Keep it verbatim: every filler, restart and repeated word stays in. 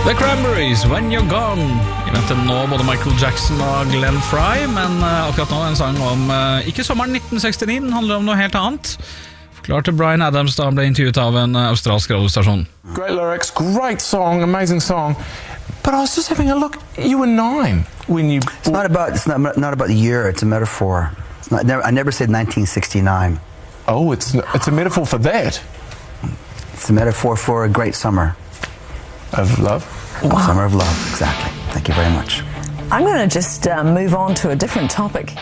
The Cranberries, When You're Gone. Jeg venter nå både Michael Jackson og Glenn Frey, men uh, akkurat nå en sang om uh, ikke sommeren nitten sekstini, den handler om noe helt annet. Forklarte Bryan Adams da han ble intervjuet av en uh, australsk radiostasjon. Great lyrics, great song, amazing song. But I was just having a look. You were nine when you. It's not about. It's not not about the year. It's a metaphor. It's not. Never, I never said nineteen sixty-nine. Oh, it's it's a metaphor for that. It's a metaphor for a great summer. Of love? Wow. Summer of love, exactly. Thank you very much. I'm going to just uh, move on to a different topic.